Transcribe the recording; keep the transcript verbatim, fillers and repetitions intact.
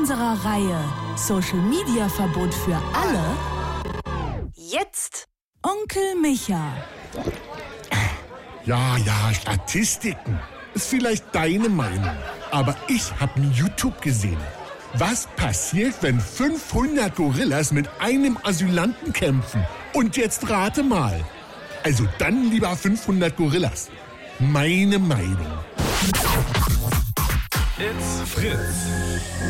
unserer Reihe Social Media Verbot für alle jetzt Onkel Micha. Ja, ja, Statistiken. Ist vielleicht deine Meinung. Aber ich habe in YouTube gesehen. Was passiert, wenn fünfhundert Gorillas mit einem Asylanten kämpfen? Und jetzt rate mal. Also dann lieber fünfhundert Gorillas. Meine Meinung. It's Fritz.